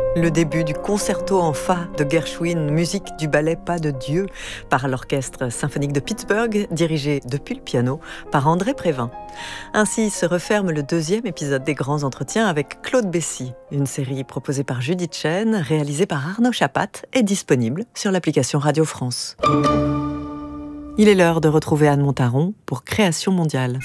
Le début du concerto en fa de Gershwin, musique du ballet Pas de Dieu, par l'Orchestre symphonique de Pittsburgh, dirigé depuis le piano par André Prévin. Ainsi se referme le deuxième épisode des Grands Entretiens avec Claude Bessy, une série proposée par Judith Chen, réalisée par Arnaud Chapat et disponible sur l'application Radio France. Il est l'heure de retrouver Anne Montaron pour Création mondiale.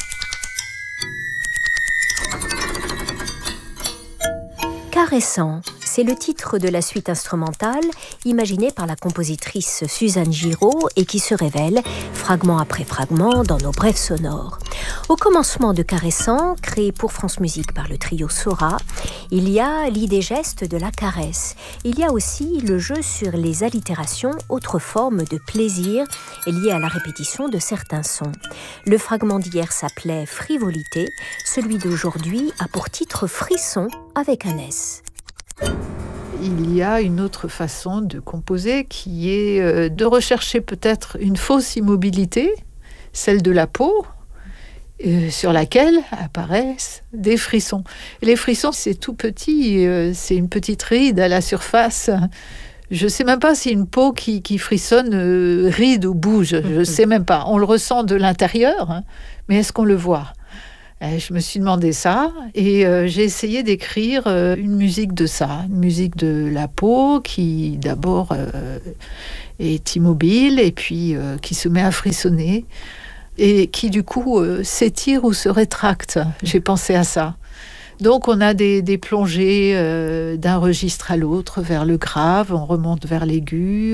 Caressant, c'est le titre de la suite instrumentale imaginée par la compositrice Suzanne Giraud et qui se révèle, fragment après fragment, dans nos brèves sonores. Au commencement de Caressant, créé pour France Musique par le trio Sora, il y a l'idée-geste de la caresse. Il y a aussi le jeu sur les allitérations, autre forme de plaisir liée à la répétition de certains sons. Le fragment d'hier s'appelait Frivolité, celui d'aujourd'hui a pour titre Frisson avec un S. Il y a une autre façon de composer qui est de rechercher peut-être une fausse immobilité, celle de la peau, sur laquelle apparaissent des frissons. Et les frissons, c'est tout petit, c'est une petite ride à la surface. Je ne sais même pas si une peau qui frissonne ride ou bouge, je ne sais même pas. On le ressent de l'intérieur, hein, mais est-ce qu'on le voit ? Je me suis demandé ça et j'ai essayé d'écrire une musique de ça, une musique de la peau qui d'abord est immobile et puis qui se met à frissonner et qui du coup s'étire ou se rétracte. J'ai pensé à ça. Donc on a des plongées d'un registre à l'autre, vers le grave, on remonte vers l'aigu,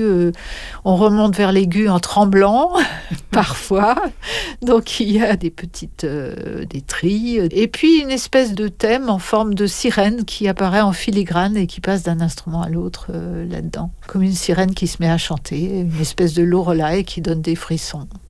en tremblant parfois. Donc il y a des petites des trilles, et puis une espèce de thème en forme de sirène qui apparaît en filigrane et qui passe d'un instrument à l'autre là-dedans, comme une sirène qui se met à chanter, une espèce de loreley qui donne des frissons.